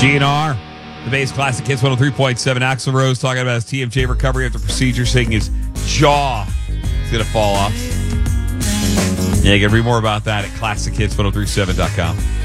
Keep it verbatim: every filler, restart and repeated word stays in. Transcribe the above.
G N R, the base classic hits one oh three point seven. Axl Rose talking about his T M J recovery after procedure, saying his jaw is going to fall off. Yeah, you can read more about that at classic hits ten thirty-seven dot com.